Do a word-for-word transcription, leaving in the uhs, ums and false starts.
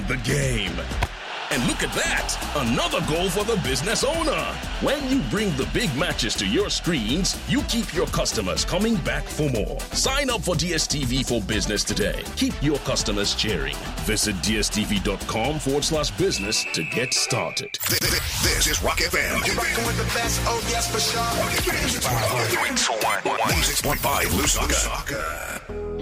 the game. And look at that, another goal for the business owner. When you bring the big matches to your screens, you keep your customers coming back for more. Sign up for D S T V for Business today. Keep your customers cheering. Visit dstv.com forward slash business to get started. This is Rock F M. You're rocking with the best, oh yes, for sure. Rock F M. three two one one six point five Lusaka.